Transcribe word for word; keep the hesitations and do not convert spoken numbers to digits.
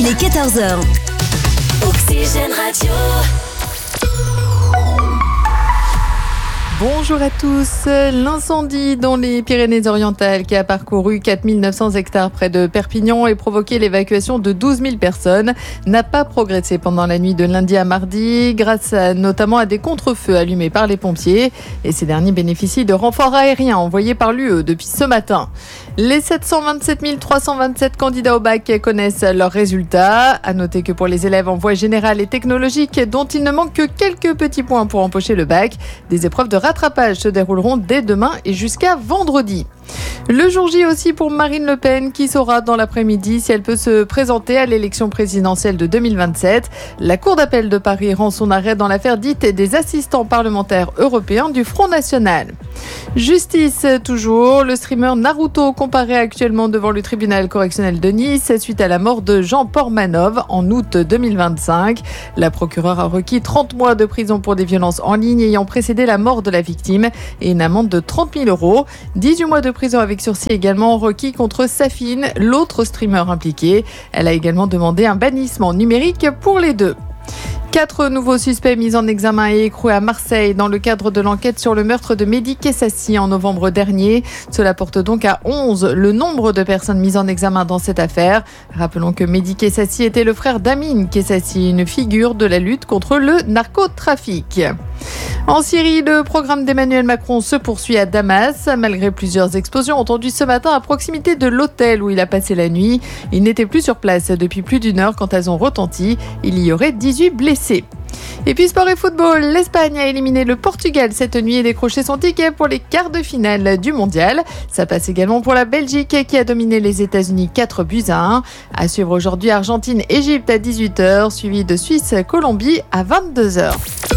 est quatorze heures. Oxygène Radio. Bonjour à tous. L'incendie dans les Pyrénées-Orientales qui a parcouru quatre mille neuf cents hectares près de Perpignan et provoqué l'évacuation de douze mille personnes n'a pas progressé pendant la nuit de lundi à mardi grâce à, notamment à des contre-feux allumés par les pompiers. Et ces derniers bénéficient de renforts aériens envoyés par l'U E depuis ce matin. Les sept cent vingt-sept mille trois cent vingt-sept candidats au bac connaissent leurs résultats. À noter que pour les élèves en voie générale et technologique dont il ne manque que quelques petits points pour empocher le bac, des épreuves de rattrapage se dérouleront dès demain et jusqu'à vendredi. Le jour J aussi pour Marine Le Pen qui saura dans l'après-midi si elle peut se présenter à l'élection présidentielle de deux mille vingt-sept. La Cour d'appel de Paris rend son arrêt dans l'affaire dite des assistants parlementaires européens du Front National. Justice toujours, le streamer Naruto comparaît actuellement devant le tribunal correctionnel de Nice suite à la mort de Jean Portmanov en août deux mille vingt-cinq. La procureure a requis trente mois de prison pour des violences en ligne ayant précédé la mort de la victime et une amende de trente mille euros. dix-huit mois de prison avec sursis également requis contre Safine, l'autre streamer impliqué. Elle a également demandé un bannissement numérique pour les deux. Quatre nouveaux suspects mis en examen et écroués à Marseille dans le cadre de l'enquête sur le meurtre de Mehdi Kessassi en novembre dernier. Cela porte donc à onze le nombre de personnes mises en examen dans cette affaire. Rappelons que Mehdi Kessassi était le frère d'Amine Kessassi, une figure de la lutte contre le narcotrafic. En Syrie, le programme d'Emmanuel Macron se poursuit à Damas. Malgré plusieurs explosions entendues ce matin à proximité de l'hôtel où il a passé la nuit, il n'était plus sur place depuis plus d'une heure quand elles ont retenti. Il y aurait dix-huit blessés. Et puis sport et football, l'Espagne a éliminé le Portugal cette nuit et décroché son ticket pour les quarts de finale du mondial. Ça passe également pour la Belgique qui a dominé les États-Unis quatre buts à un. À suivre aujourd'hui Argentine-Égypte à dix-huit heures, suivi de Suisse-Colombie à vingt-deux heures.